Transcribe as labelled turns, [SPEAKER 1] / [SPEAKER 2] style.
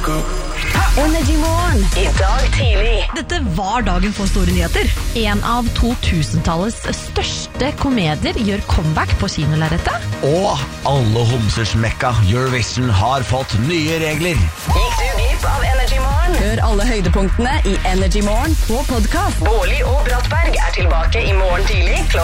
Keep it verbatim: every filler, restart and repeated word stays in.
[SPEAKER 1] Energy Morgen. I dag tidlig.
[SPEAKER 2] Dette var dagen for store nyheter. En av to-tusentallets største komedier gjør comeback på kinolerretet.
[SPEAKER 3] Og alle homsers mekka Eurovision har fått nye regler.
[SPEAKER 1] Gikk du glipp av Energy Morgen? Hør alle høydepunktene i Energy Morgen på podcast. Bårli og Brattberg er tilbake i morgen tidlig klokka